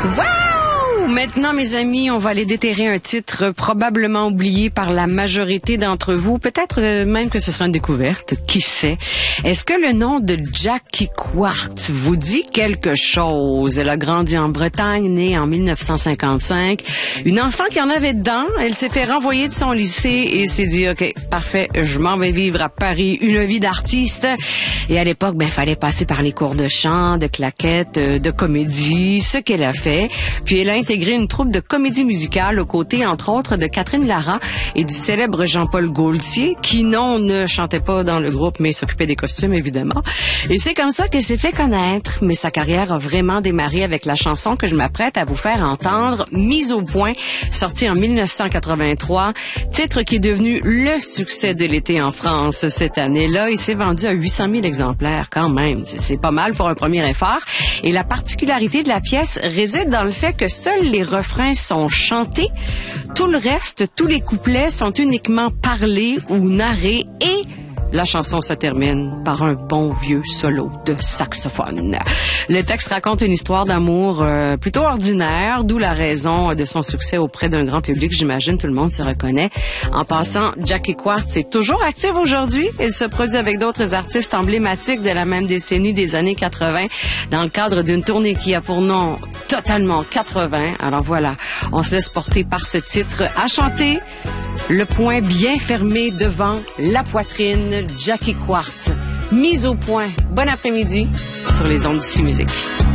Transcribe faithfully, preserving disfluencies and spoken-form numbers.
Wow! Maintenant, mes amis, on va aller déterrer un titre probablement oublié par la majorité d'entre vous. Peut-être même que ce sera une découverte. Qui sait? Est-ce que le nom de Jackie Quartz vous dit quelque chose? Elle a grandi en Bretagne, née en mille neuf cent cinquante-cinq. Une enfant qui en avait dedans. Elle s'est fait renvoyer de son lycée et s'est dit, OK, parfait, je m'en vais vivre à Paris une vie d'artiste. Et à l'époque, ben, fallait passer par les cours de chant, de claquettes, de comédie, ce qu'elle a fait. Puis elle a intégré une troupe de comédie musicale aux côtés, entre autres, de Catherine Lara et du célèbre Jean-Paul Gaultier, qui, non, ne chantait pas dans le groupe, mais s'occupait des costumes, évidemment. Et c'est comme ça qu'elle s'est fait connaître. Mais sa carrière a vraiment démarré avec la chanson que je m'apprête à vous faire entendre, Mise au point, sortie en mille neuf cent quatre-vingt-trois, titre qui est devenu le succès de l'été en France cette année-là. Il s'est vendu à huit cent mille exemplaires, quand même. C'est pas mal pour un premier effort. Et la particularité de la pièce réside dans le fait que seuls les refrains sont chantés. Tout le reste, tous les couplets sont uniquement parlés ou narrés et la chanson se termine par un bon vieux solo de saxophone. Le texte raconte une histoire d'amour euh, plutôt ordinaire, d'où la raison de son succès auprès d'un grand public. J'imagine tout le monde se reconnaît. En passant, Jackie Quartz est toujours active aujourd'hui. Elle se produit avec d'autres artistes emblématiques de la même décennie des années quatre-vingt dans le cadre d'une tournée qui a pour nom Totalement quatre-vingts. Alors voilà, on se laisse porter par ce titre à chanter. Le poing bien fermé devant la poitrine, Jackie Quartz. Mise au point. Bon après-midi sur les ondes d'ici musique.